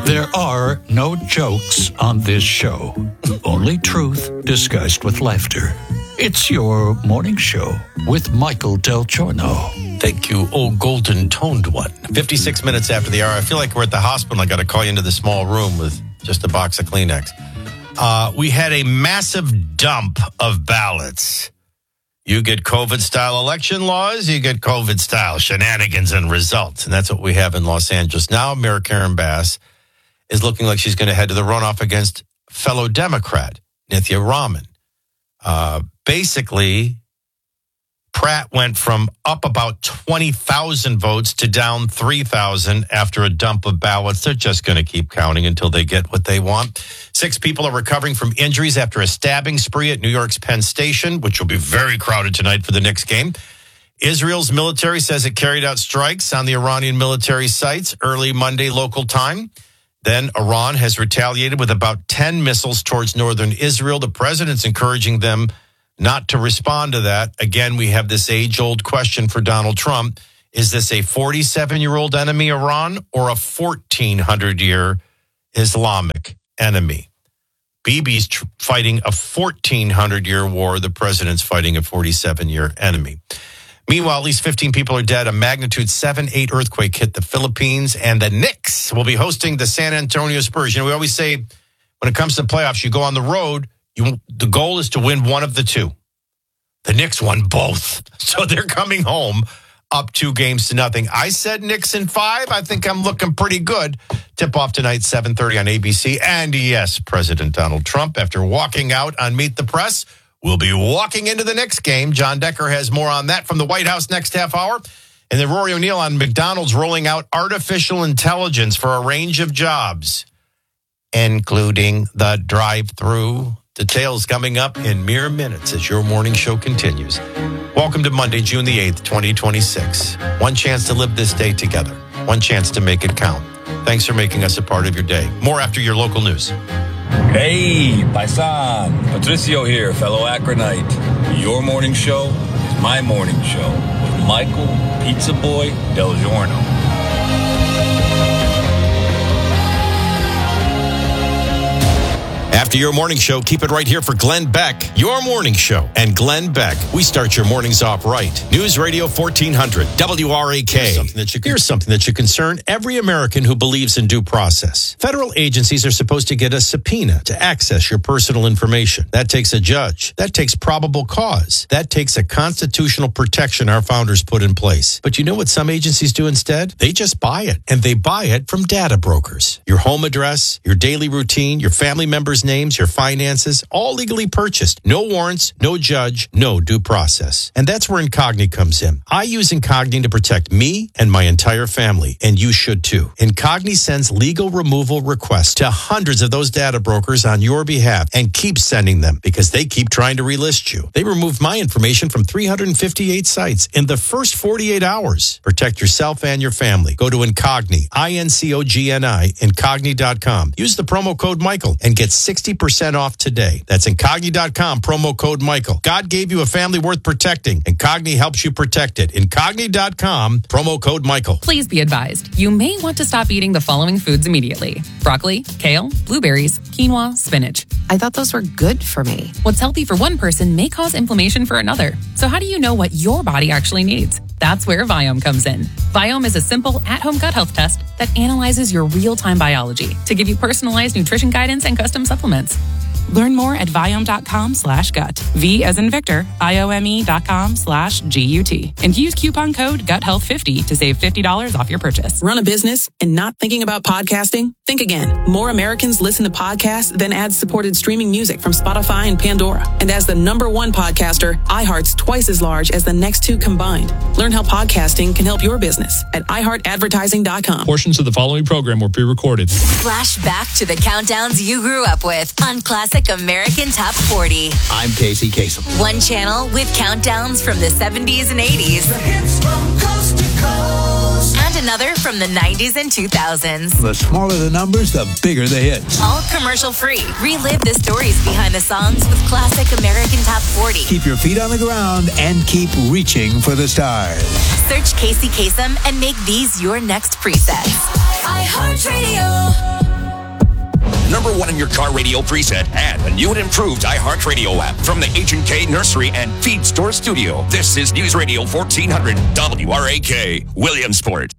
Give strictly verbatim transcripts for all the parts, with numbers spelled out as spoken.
There are no jokes on this show. Only truth disguised with laughter. It's your morning show with Michael Del Giorno. Thank you, oh golden-toned one. fifty-six minutes after the hour. I feel like we're at the hospital. I got to call you into the small room with just a box of Kleenex. Uh, we had a massive dump of ballots. You get COVID-style election laws, you get COVID-style shenanigans and results. And that's what we have in Los Angeles. Now, Mayor Karen Bass is looking like she's going to head to the runoff against fellow Democrat, Nithya Raman. Uh, basically, Pratt went from up about twenty thousand votes to down three thousand after a dump of ballots. They're just going to keep counting until they get what they want. Six people are recovering from injuries after a stabbing spree at New York's Penn Station, which will be very crowded tonight for the Knicks game. Israel's military says it carried out strikes on the Iranian military sites early Monday local time. Then Iran has retaliated with about ten missiles towards northern Israel. The president's encouraging them not to respond to that. Again, we have this age-old question for Donald Trump. Is this a forty-seven-year-old enemy, Iran, or a fourteen hundred-year Islamic enemy? Bibi's tr- fighting a fourteen hundred-year war. The president's fighting a forty-seven-year enemy. Meanwhile, at least fifteen people are dead. A magnitude seven point eight earthquake hit the Philippines, and the Knicks will be hosting the San Antonio Spurs. You know, we always say when it comes to playoffs, you go on the road, you, the goal is to win one of the two. The Knicks won both, so they're coming home up two games to nothing. I said Knicks in five. I think I'm looking pretty good. Tip-off tonight, seven thirty on A B C. And yes, President Donald Trump, after walking out on Meet the Press, will be walking into the next game. John Decker has more on that from the White House next half hour. And then Rory O'Neill on McDonald's rolling out artificial intelligence for a range of jobs, including the drive-through. Details coming up in mere minutes as your morning show continues. Welcome to Monday, June the eighth, twenty twenty-six. One chance to live this day together. One chance to make it count. Thanks for making us a part of your day. More after your local news. Hey, Paisan. Patricio here, fellow Akronite. Your morning show is my morning show with Michael Pizza Boy Del Giorno. After your morning show, keep it right here for Glenn Beck, your morning show. And Glenn Beck, we start your mornings off right. News Radio fourteen hundred, W R A K. Here's something that should, here's something that should concern every American who believes in due process. Federal agencies are supposed to get a subpoena to access your personal information. That takes a judge. That takes probable cause. That takes a constitutional protection our founders put in place. But you know what some agencies do instead? They just buy it. And they buy it from data brokers. Your home address, your daily routine, your family members' names, your finances, all legally purchased. No warrants, no judge, no due process. And that's where Incogni comes in. I use Incogni to protect me and my entire family, and you should too. Incogni sends legal removal requests to hundreds of those data brokers on your behalf and keeps sending them because they keep trying to relist you. They removed my information from three hundred fifty-eight sites in the first forty-eight hours. Protect yourself and your family. Go to Incogni, I N C O G N I, Incogni dot com. Use the promo code Michael and get sixty percent off today. That's Incogni dot com, promo code Michael. God gave you a family worth protecting. Incogni helps you protect it. Incogni dot com, promo code Michael. Please be advised, you may want to stop eating the following foods immediately. Broccoli, kale, blueberries, quinoa, spinach. I thought those were good for me. What's healthy for one person may cause inflammation for another. So how do you know what your body actually needs? That's where Viome comes in. Viome is a simple at-home gut health test that analyzes your real-time biology to give you personalized nutrition guidance and custom supplements. Learn more at Viome.com slash gut. V as in Victor, I-O-M-E dot com slash G-U-T. And use coupon code gut health fifty to save fifty dollars off your purchase. Run a business and not thinking about podcasting? Think again. More Americans listen to podcasts than ad-supported streaming music from Spotify and Pandora. And as the number one podcaster, iHeart's twice as large as the next two combined. Learn how podcasting can help your business at i heart advertising dot com. Portions of the following program were pre-recorded. Flash back to the countdowns you grew up with on Classic American Top forty. I'm Casey Kasem. One channel with countdowns from the seventies and eighties. The hits from coast to coast. And another from the nineties and two thousands. The smaller the numbers, the bigger the hits. All commercial free. Relive the stories behind the songs with Classic American Top forty. Keep your feet on the ground and keep reaching for the stars. Search Casey Kasem and make these your next presets. iHeartRadio. one in your car radio preset and the new and improved iHeartRadio app from the H and K Nursery and Feed Store Studio. This is News Radio fourteen hundred W R A K, Williamsport.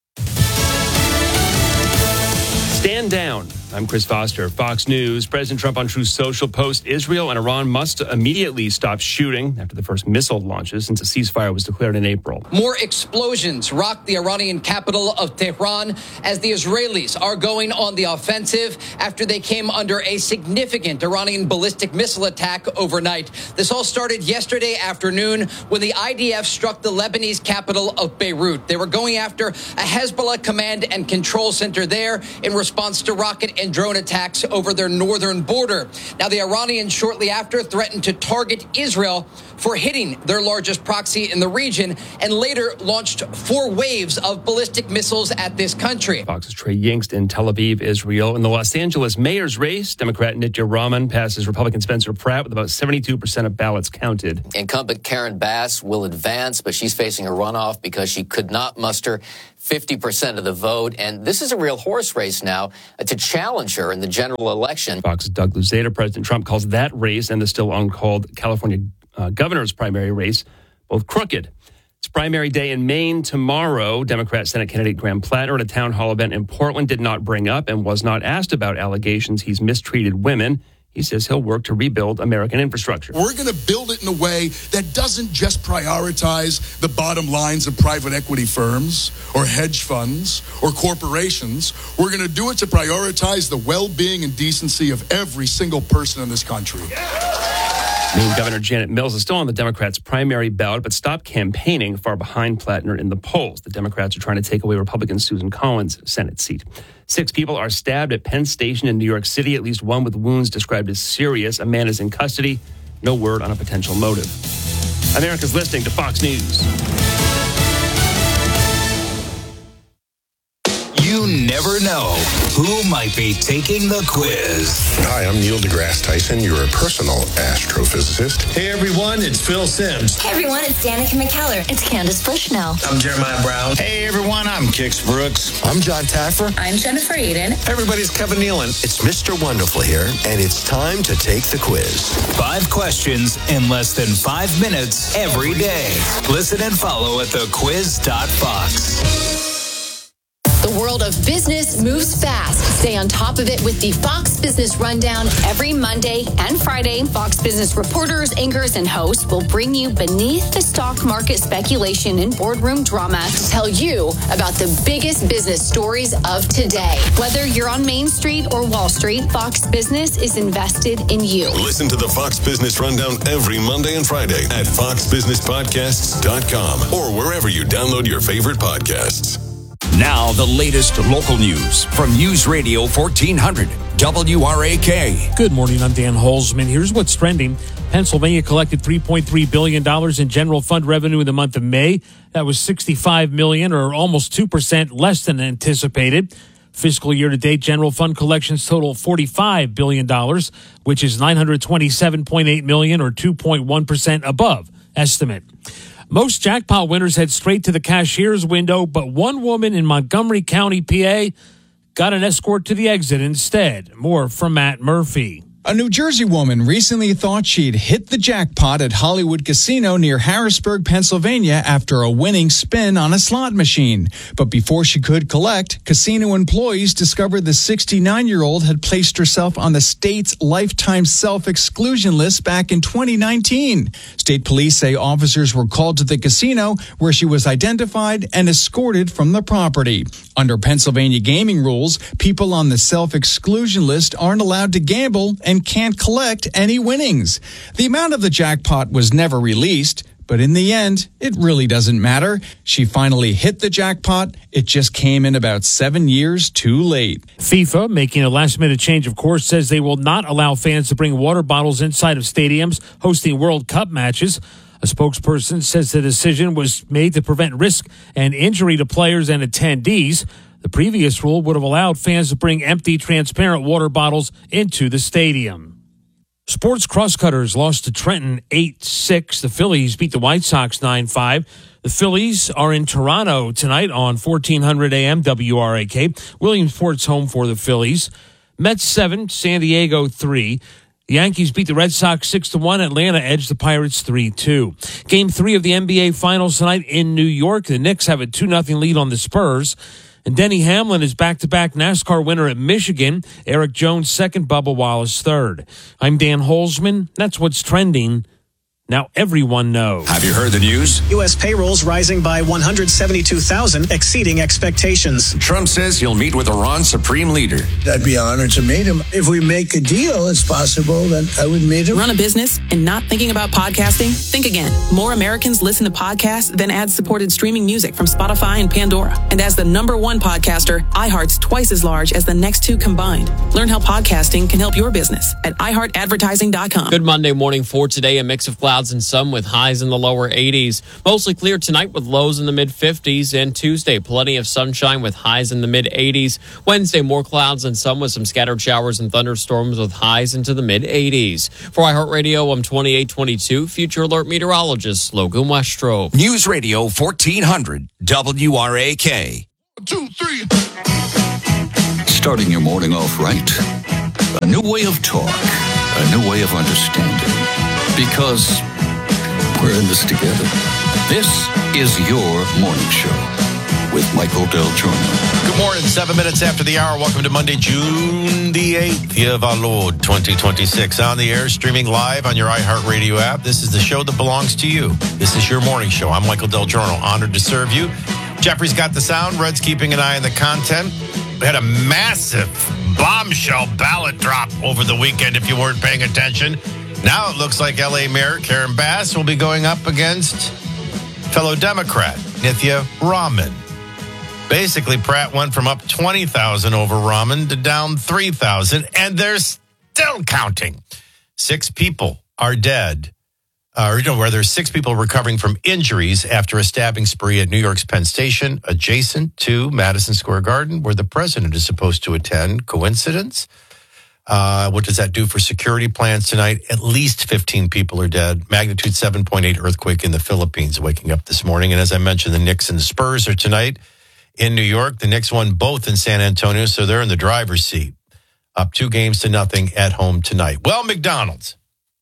Stand down. I'm Chris Foster, Fox News. President Trump on Truth Social post, Israel and Iran must immediately stop shooting after the first missile launches since a ceasefire was declared in April. More explosions rocked the Iranian capital of Tehran as the Israelis are going on the offensive after they came under a significant Iranian ballistic missile attack overnight. This all started yesterday afternoon when the I D F struck the Lebanese capital of Beirut. They were going after a Hezbollah command and control center there in response to rocket and drone attacks over their northern border. Now, the Iranians shortly after threatened to target Israel for hitting their largest proxy in the region and later launched four waves of ballistic missiles at this country. Fox's Trey Yingst in Tel Aviv, Israel. In the Los Angeles mayor's race, Democrat Nitya Raman passes Republican Spencer Pratt with about seventy-two percent of ballots counted. Incumbent Karen Bass will advance, but she's facing a runoff because she could not muster fifty percent of the vote. And this is a real horse race now uh, to challenge her in the general election. Fox's Doug Luzader. President Trump calls that race and the still uncalled California uh, governor's primary race both crooked. It's primary day in Maine tomorrow. Democrat Senate candidate Graham Plattner at a town hall event in Portland did not bring up and was not asked about allegations he's mistreated women. He says he'll work to rebuild American infrastructure. We're going to build it in a way that doesn't just prioritize the bottom lines of private equity firms or hedge funds or corporations. We're going to do it to prioritize the well-being and decency of every single person in this country. Maine Governor Janet Mills is still on the Democrats' primary ballot, but stopped campaigning far behind Plattner in the polls. The Democrats are trying to take away Republican Susan Collins' Senate seat. Six people are stabbed at Penn Station in New York City, at least one with wounds described as serious. A man is in custody. No word on a potential motive. America's listening to Fox News. You never know who might be taking the quiz. Hi, I'm Neil deGrasse Tyson, your personal astrophysicist. Hey everyone, it's Phil Sims. Hey everyone, it's Danica McKellar. It's Candace Bushnell. I'm Jeremiah Brown. Hey everyone, I'm Kix Brooks. I'm John Taffer. I'm Jennifer Aiden. Hey everybody, it's Kevin Nealon. It's Mister Wonderful here, and it's time to take the quiz. Five questions in less than five minutes every day. Listen and follow at the quiz dot fox. The world of business moves fast. Stay on top of it with the Fox Business Rundown every Monday and Friday. Fox Business reporters, anchors, and hosts will bring you beneath the stock market speculation and boardroom drama to tell you about the biggest business stories of today. Whether you're on Main Street or Wall Street, Fox Business is invested in you. Listen to the Fox Business Rundown every Monday and Friday at fox business podcasts dot com or wherever you download your favorite podcasts. Now, the latest local news from News Radio fourteen hundred W R A K. Good morning, I'm Dan Holzman. Here's what's trending. Pennsylvania collected three point three billion dollars in general fund revenue in the month of May. That was sixty-five million dollars, or almost two percent less than anticipated. Fiscal year-to-date general fund collections total forty-five billion dollars, which is nine hundred twenty-seven point eight million dollars, or two point one percent above estimate. Most jackpot winners head straight to the cashier's window, but one woman in Montgomery County, P A, got an escort to the exit instead. More from Matt Murphy. A New Jersey woman recently thought she'd hit the jackpot at Hollywood Casino near Harrisburg, Pennsylvania, after a winning spin on a slot machine. But before she could collect, casino employees discovered the sixty-nine-year-old had placed herself on the state's lifetime self-exclusion list back in twenty nineteen. State police say officers were called to the casino, where she was identified and escorted from the property. Under Pennsylvania gaming rules, people on the self-exclusion list aren't allowed to gamble and can't collect any winnings. The amount of the jackpot was never released, but in the end, it really doesn't matter. She finally hit the jackpot. It just came in about seven years too late. FIFA, making a last-minute change, of course, says they will not allow fans to bring water bottles inside of stadiums hosting World Cup matches. A spokesperson says the decision was made to prevent risk and injury to players and attendees. The previous rule would have allowed fans to bring empty, transparent water bottles into the stadium. Sports crosscutters lost to Trenton eight six. The Phillies beat the White Sox nine five. The Phillies are in Toronto tonight on fourteen hundred A M W R A K. Williamsport's home for the Phillies. Mets seven, San Diego three. The Yankees beat the Red Sox six to one. Atlanta edged the Pirates three two. Game three of the N B A Finals tonight in New York. The Knicks have a two nothing lead on the Spurs. And Denny Hamlin is back-to-back NASCAR winner at Michigan. Eric Jones second, Bubba Wallace third. I'm Dan Holzman. That's what's trending. Now everyone knows. Have you heard the news? U S payrolls rising by one hundred seventy-two thousand, exceeding expectations. Trump says he'll meet with Iran's supreme leader. I'd be honored to meet him. If we make a deal, it's possible that I would meet him. Run a business and not thinking about podcasting? Think again. More Americans listen to podcasts than ad-supported streaming music from Spotify and Pandora. And as the number one podcaster, iHeart's twice as large as the next two combined. Learn how podcasting can help your business at i heart advertising dot com. Good Monday morning for today. A mix of clouds and sun with highs in the lower eighties. Mostly clear tonight with lows in the mid fifties. And Tuesday, plenty of sunshine with highs in the mid eighties. Wednesday, more clouds and sun with some scattered showers and thunderstorms with highs into the mid eighties. For iHeartRadio, I'm twenty-eight twenty-two Future Alert meteorologist Logan Westrope. News Radio fourteen hundred W R A K. Two, three. Starting your morning off right. A new way of talk. A new way of understanding. Because we're in this together. This is your morning show with Michael Del Giorno. Good morning, seven minutes after the hour. Welcome to Monday, June the eighth, year of our Lord, twenty twenty-six. On the air, streaming live on your iHeartRadio app. This is the show that belongs to you. This is your morning show. I'm Michael Del Giorno, honored to serve you. Jeffrey's got the sound. Red's keeping an eye on the content. We had a massive bombshell ballot drop over the weekend, if you weren't paying attention. Now it looks like L A Mayor Karen Bass will be going up against fellow Democrat Nithya Raman. Basically, Pratt went from up twenty thousand over Raman to down three thousand, and they're still counting. Six people are dead, uh, or you know, where there's six people recovering from injuries after a stabbing spree at New York's Penn Station, adjacent to Madison Square Garden, where the president is supposed to attend. Coincidence? Uh, what does that do for security plans tonight? At least fifteen people are dead. Magnitude seven point eight earthquake in the Philippines waking up this morning. And as I mentioned, the Knicks and the Spurs are tonight in New York. The Knicks won both in San Antonio, so they're in the driver's seat. Up two games to nothing at home tonight. Well, McDonald's.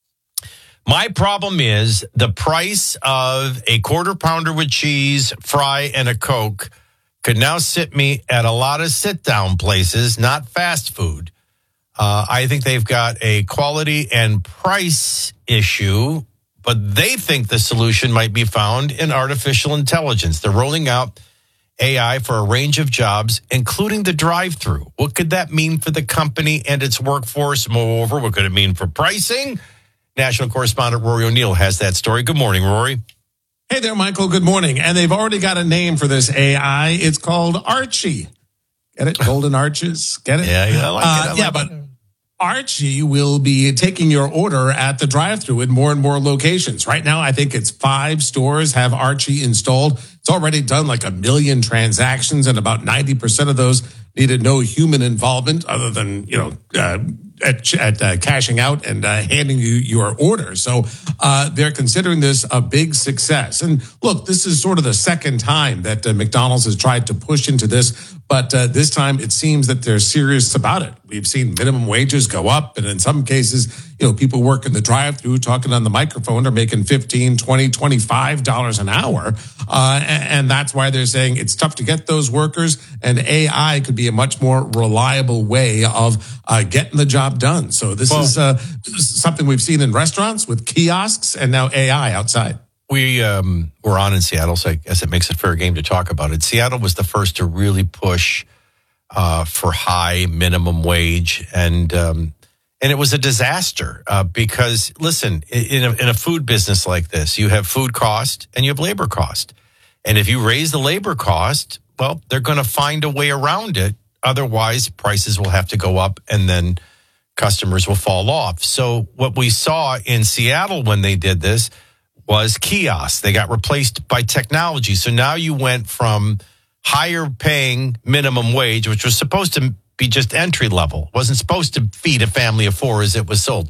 My problem is the price of a quarter pounder with cheese, fry, and a Coke could now sit me at a lot of sit-down places, not fast food. Uh, I think they've got a quality and price issue, but they think the solution might be found in artificial intelligence. They're rolling out A I for a range of jobs, including the drive-thru. What could that mean for the company and its workforce? Moreover, what could it mean for pricing? National correspondent Rory O'Neill has that story. Good morning, Rory. Hey there, Michael. Good morning. And they've already got a name for this A I. It's called Archie. Get it? Golden Arches. Get it? Yeah, yeah, I like uh, it. I like yeah, it. but Archie will be taking your order at the drive-thru in more and more locations. Right now, I think it's five stores have Archie installed. It's already done like a million transactions, and about ninety percent of those needed no human involvement other than, you know, uh, at, at uh, cashing out and uh, handing you your order. So uh, they're considering this a big success. And look, this is sort of the second time that uh, McDonald's has tried to push into this, but uh, this time it seems that they're serious about it. We've seen minimum wages go up, and in some cases, you know, people work in the drive-thru talking on the microphone are making fifteen, twenty, twenty-five dollars an hour. Uh, and, and that's why they're saying it's tough to get those workers, and A I could be a much more reliable way of uh, getting the job done. So this, well, is, uh, this is something we've seen in restaurants with kiosks and now A I outside. We um, were on in Seattle, so I guess it makes it fair game to talk about it. Seattle was the first to really push uh, for high minimum wage, and um, and it was a disaster uh, because, listen, in a, in a food business like this, you have food cost and you have labor cost. And if you raise the labor cost, well, they're going to find a way around it. Otherwise, prices will have to go up and then customers will fall off. So what we saw in Seattle when they did this was kiosks. They got replaced by technology. So now you went from higher paying minimum wage, which was supposed to be just entry level, wasn't supposed to feed a family of four as it was sold,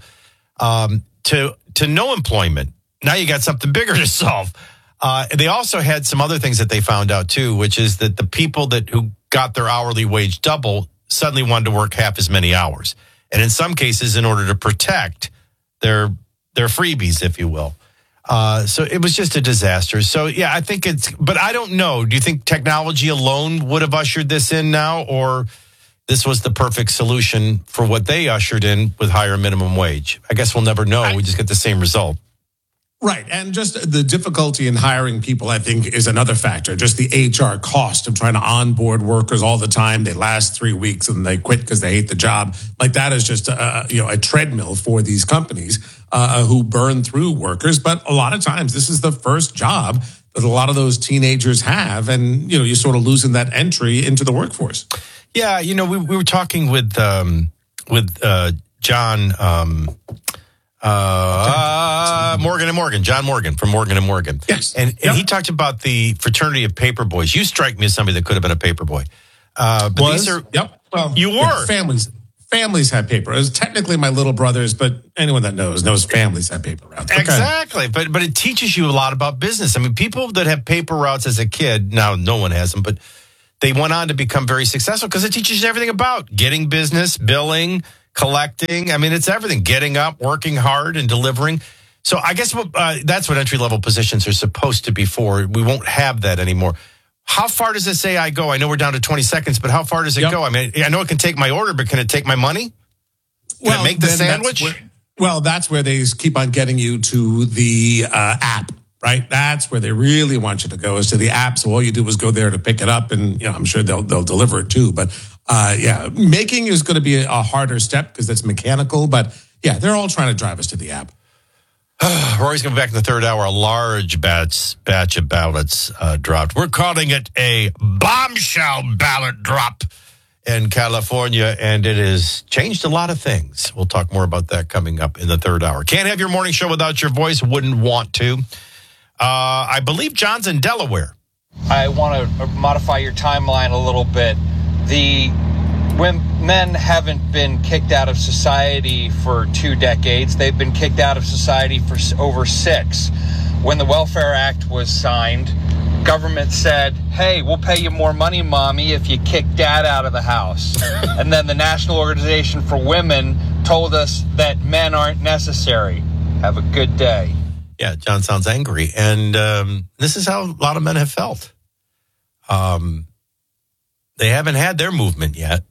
um, to to no employment. Now you got something bigger to solve. Uh, they also had some other things that they found out too, which is that the people that who got their hourly wage double suddenly wanted to work half as many hours. And in some cases, in order to protect their their freebies, if you will. Uh, so it was just a disaster. So, yeah, I think it's, but I don't know. Do you think technology alone would have ushered this in now, or this was the perfect solution for what they ushered in with higher minimum wage? I guess we'll never know. We just get the same result. Right. And just the difficulty in hiring people, I think, is another factor. Just the H R cost of trying to onboard workers all the time. They last three weeks and they quit because they hate the job. Like that is just a, you know, a treadmill for these companies uh, who burn through workers. But a lot of times this is the first job that a lot of those teenagers have. And, you know, you're sort of losing that entry into the workforce. Yeah. You know, we, we were talking with, um, with uh, John um Uh, Morgan and Morgan, John Morgan from Morgan and Morgan. Yes. And, and yep. he talked about the fraternity of paper boys. You strike me as somebody that could have been a paper boy. Uh, but Was? these are, yep. Well, you were. Yeah, families. Families had paper. It was technically my little brothers, but anyone that knows knows families had paper routes. Okay. Exactly. But, but it teaches you a lot about business. I mean, people that have paper routes as a kid, now no one has them, but they went on to become very successful because it teaches you everything about getting business, billing, collecting. I mean, it's everything. Getting up, working hard, and delivering. So I guess uh, that's what entry-level positions are supposed to be for. We won't have that anymore. How far does this A I go? I know we're down to twenty seconds, but how far does it yep. go? I mean, I know it can take my order, but can it take my money? Can well, it make the sandwich? That's where, well, that's where they keep on getting you to the uh, app, right? That's where they really want you to go, is to the app. So all you do is go there to pick it up, and you know, I'm sure they'll they'll deliver it too. But Uh, yeah, making is going to be a harder step because it's mechanical. But yeah, they're all trying to drive us to the app. Rory's going to be back in the third hour. A large batch, batch of ballots uh, dropped. We're calling it a bombshell ballot drop in California, and it has changed a lot of things. We'll talk more about that coming up in the third hour. Can't have your morning show without your voice. Wouldn't want to. Uh, I believe John's in Delaware. I want to modify your timeline a little bit. The when men haven't been kicked out of society for two decades. They've been kicked out of society for over six. When the Welfare Act was signed, government said, hey, we'll pay you more money, mommy, if you kick dad out of the house. And then the National Organization for Women told us that men aren't necessary. Have a good day. Yeah, John sounds angry. And um, this is how a lot of men have felt. Um. They haven't had their movement yet.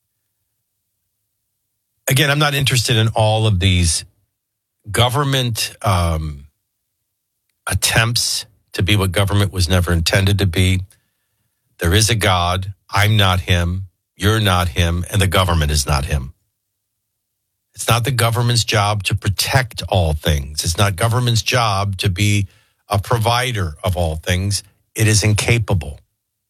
Again, I'm not interested in all of these government um, attempts to be what government was never intended to be. There is a God. I'm not him. You're not him. And the government is not him. It's not the government's job to protect all things. It's not government's job to be a provider of all things. It is incapable.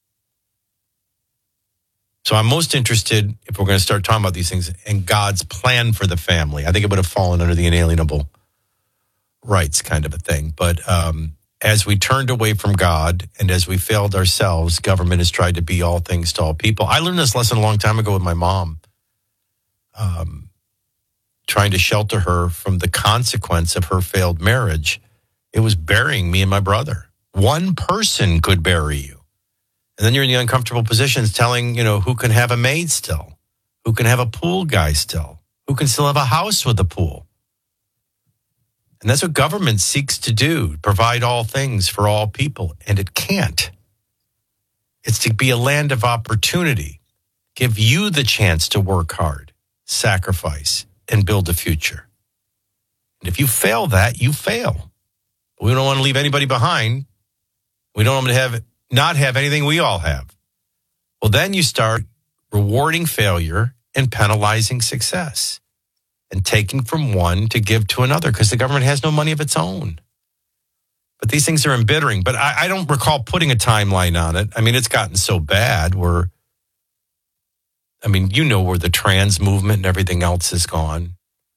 So I'm most interested, if we're going to start talking about these things, in God's plan for the family. I think it would have fallen under the inalienable rights kind of a thing. But um, as we turned away from God and as we failed ourselves, government has tried to be all things to all people. I learned this lesson a long time ago with my mom, um, trying to shelter her from the consequence of her failed marriage. It was burying me and my brother. One person could bury you. And then you're in the uncomfortable positions telling, you know, who can have a maid still? Who can have a pool guy still? Who can still have a house with a pool? And that's what government seeks to do, provide all things for all people. And it can't. It's to be a land of opportunity, give you the chance to work hard, sacrifice, and build a future. And if you fail that, you fail. We don't want to leave anybody behind. We don't want to have not have anything we all have. Well, then you start rewarding failure and penalizing success and taking from one to give to another because the government has no money of its own. But these things are embittering. But I, I don't recall putting a timeline on it. I mean, it's gotten so bad where, I mean, you know where the trans movement and everything else has gone.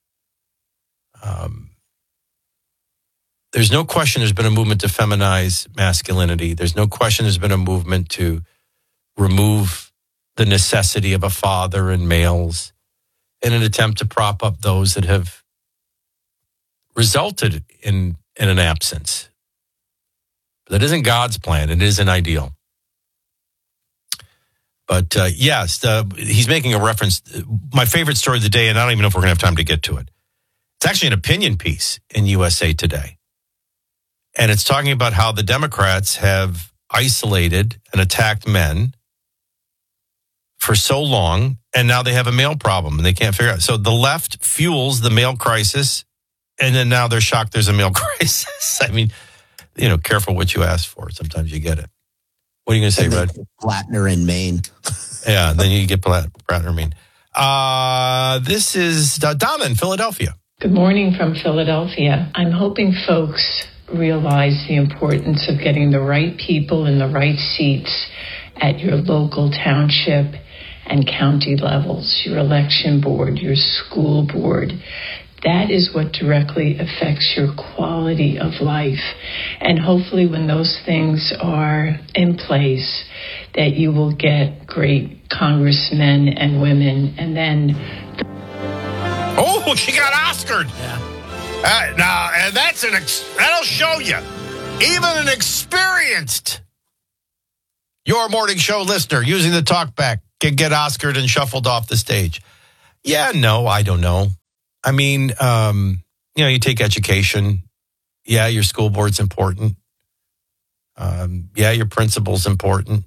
Um, There's no question there's been a movement to feminize masculinity. There's no question there's been a movement to remove the necessity of a father in males in an attempt to prop up those that have resulted in, in an absence. But that isn't God's plan. It isn't ideal. But uh, yes, the, he's making a reference. My favorite story of the day, and I don't even know if we're going to have time to get to it. It's actually an opinion piece in U S A Today. And it's talking about how the Democrats have isolated and attacked men for so long, and now they have a male problem, and they can't figure out. So the left fuels the male crisis, and then now they're shocked there's a male crisis. I mean, you know, careful what you ask for. Sometimes you get it. What are you going to say, Red? Blattner in Maine. Yeah, then you get Blattner in Maine. Uh, this is uh, Donna in Philadelphia. Good morning from Philadelphia. I'm hoping folks realize the importance of getting the right people in the right seats at your local township and county levels, your election board, your school board. That is what directly affects your quality of life. And hopefully when those things are in place, that you will get great congressmen and women. And then... Oh, she got Oscared. Yeah. Uh, now, and that's an ex- that'll show you. Even an experienced Your Morning Show listener using the talkback can get Oscared and shuffled off the stage. Yeah, no, I don't know. I mean, um, you know, you take education. Yeah, your school board's important. Um, yeah, your principal's important.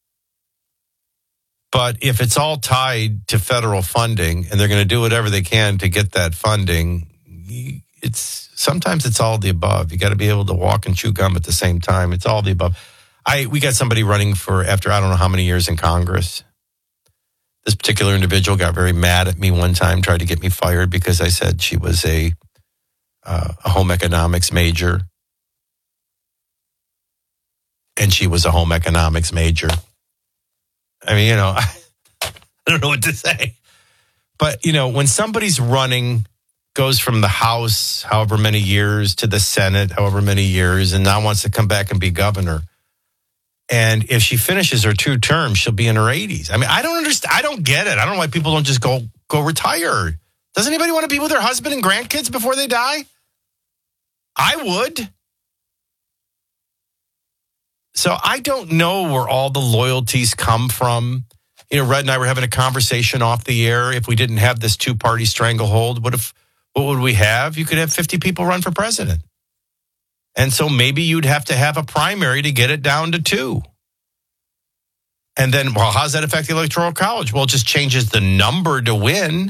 But if it's all tied to federal funding and they're going to do whatever they can to get that funding, it's sometimes it's all the above. You got to be able to walk and chew gum at the same time. It's all the above. I we got somebody running for after I don't know how many years in Congress. This particular individual got very mad at me one time, tried to get me fired because I said she was a uh, a home economics major, and she was a home economics major. I mean, you know, I, I don't know what to say. But, you know, when somebody's running, goes from the House, however many years, to the Senate, however many years, and now wants to come back and be governor. And if she finishes her two terms, she'll be in her eighties. I mean, I don't understand. I don't get it. I don't know why people don't just go go retire. Does anybody want to be with their husband and grandkids before they die? I would. So I don't know where all the loyalties come from. You know, Red and I were having a conversation off the air. If we didn't have this two-party stranglehold, what if what would we have? You could have fifty people run for president. And so maybe you'd have to have a primary to get it down to two. And then, well, how does that affect the Electoral College? Well, it just changes the number to win.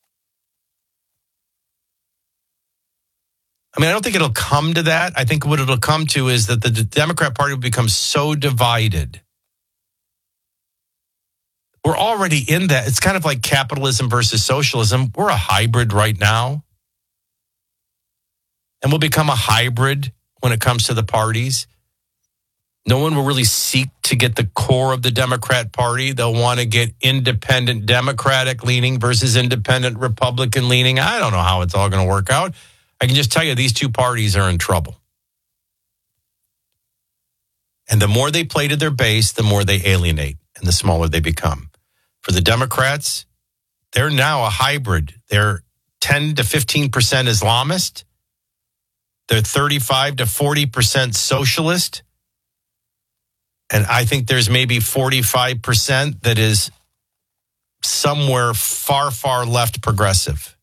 I mean, I don't think it'll come to that. I think what it'll come to is that the Democrat Party will become so divided. We're already in that. It's kind of like capitalism versus socialism. We're a hybrid right now. And we'll become a hybrid when it comes to the parties. No one will really seek to get the core of the Democrat Party. They'll want to get independent Democratic leaning versus independent Republican leaning. I don't know how it's all going to work out. I can just tell you these two parties are in trouble. And the more they play to their base, the more they alienate and the smaller they become. For the Democrats, they're now a hybrid. They're ten to fifteen percent Islamist. They're thirty-five to forty percent socialist. And I think there's maybe forty-five percent that is somewhere far, far left progressive.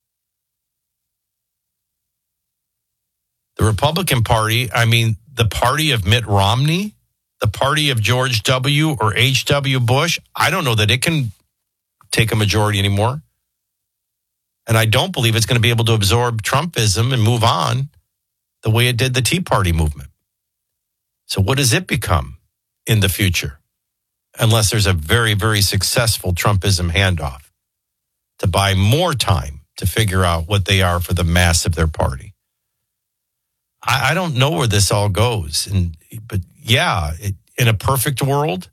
The Republican Party, I mean, the party of Mitt Romney, the party of George W. or H W. Bush, I don't know that it can take a majority anymore. And I don't believe it's going to be able to absorb Trumpism and move on the way it did the Tea Party movement. So what does it become in the future? Unless there's a very, very successful Trumpism handoff to buy more time to figure out what they are for the mass of their party. I, I don't know where this all goes. And but yeah, it, in a perfect world,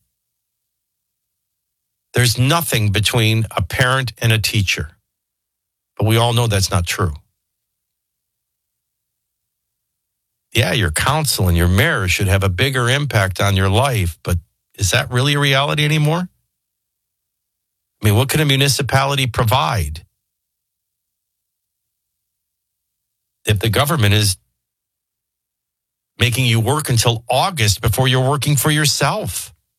there's nothing between a parent and a teacher. But we all know that's not true. Yeah, your council and your mayor should have a bigger impact on your life, but is that really a reality anymore? I mean, what can a municipality provide if the government is making you work until August before you're working for yourself?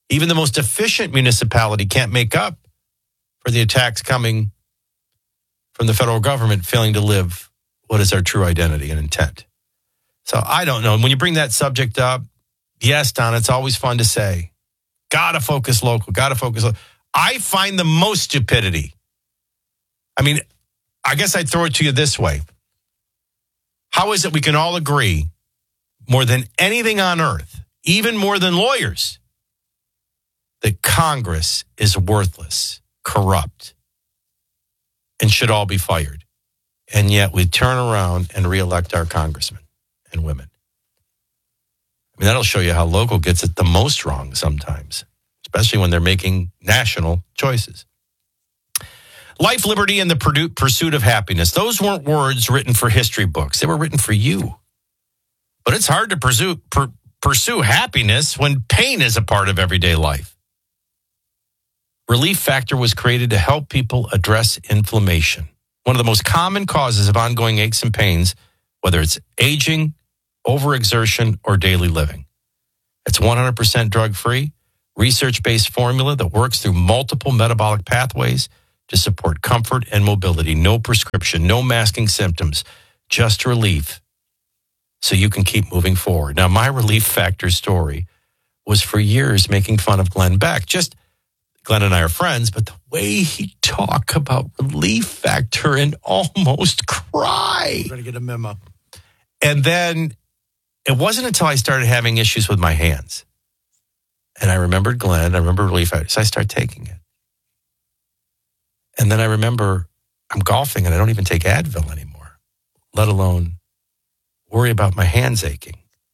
Even the most efficient municipality can't make up for the attacks coming from the federal government failing to live what is our true identity and intent. So I don't know. When you bring that subject up, yes, Don, it's always fun to say, gotta focus local, gotta focus local. I find the most stupidity. I mean, I guess I'd throw it to you this way. How is it we can all agree more than anything on earth, even more than lawyers, that Congress is worthless, corrupt, and should all be fired? And yet we turn around and reelect our congressmen and women. I mean, that'll show you how local gets it the most wrong sometimes, especially when they're making national choices. Life, liberty, and the pursuit of happiness. Those weren't words written for history books. They were written for you. But it's hard to pursue, per, pursue happiness when pain is a part of everyday life. Relief Factor was created to help people address inflammation, one of the most common causes of ongoing aches and pains, whether it's aging, overexertion, or daily living. It's one hundred percent drug-free, research-based formula that works through multiple metabolic pathways to support comfort and mobility. No prescription, no masking symptoms, just relief so you can keep moving forward. Now, my Relief Factor story was for years making fun of Glenn Beck. Just Glenn and I are friends, but the way he talked about Relief Factor and almost cry. We're going to get a memo. And then it wasn't until I started having issues with my hands. And I remembered Glenn, I remember Relief Factor, so I started taking it. And then I remember I'm golfing and I don't even take Advil anymore, let alone worry about my hands aching.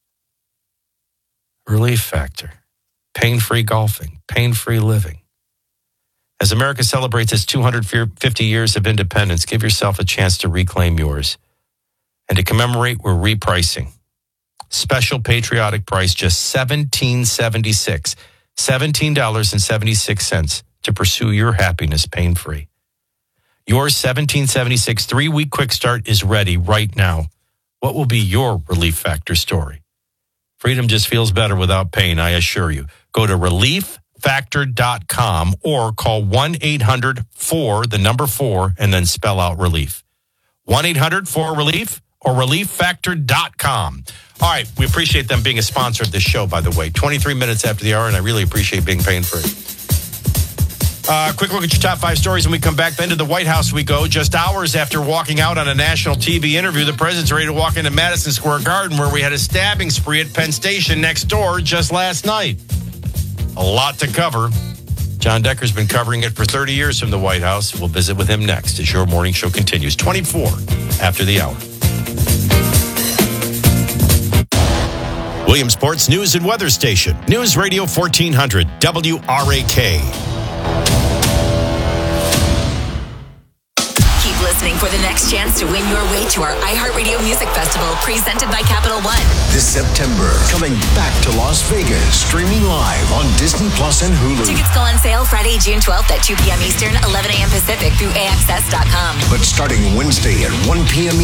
Relief Factor, pain-free golfing, pain-free living. As America celebrates its two hundred fifty years of independence, give yourself a chance to reclaim yours. And to commemorate, we're repricing. Special patriotic price, just seventeen dollars and seventy-six cents. seventeen dollars and seventy-six cents to pursue your happiness pain-free. Your seventeen dollars and seventy-six cents three-week quick start is ready right now. What will be your Relief Factor story? Freedom just feels better without pain, I assure you. Go to relief factor dot com or call one eight hundred four, the number four, and then spell out relief. one eight hundred four relief or relief factor dot com. All right, we appreciate them being a sponsor of this show, by the way. twenty-three minutes after the hour, and I really appreciate being pain-free. Uh, quick look at your top five stories, and we come back then to the White House we go. Just hours after walking out on a national T V interview, the president's ready to walk into Madison Square Garden, where we had a stabbing spree at Penn Station next door just last night. A lot to cover. John Decker's been covering it for thirty years from the White House. We'll visit with him next as your morning show continues. twenty-four after the hour. Williamsport's News and Weather Station. News Radio fourteen hundred W R A K. Keep listening for the next chance to win your way to our iHeartRadio Music Festival presented by Capital One. This September, coming back to Las Vegas, streaming live on Disney Plus and Hulu. Tickets go on sale Friday, June twelfth at two p.m. Eastern, eleven a.m. Pacific through A X S dot com. But starting Wednesday at one p.m.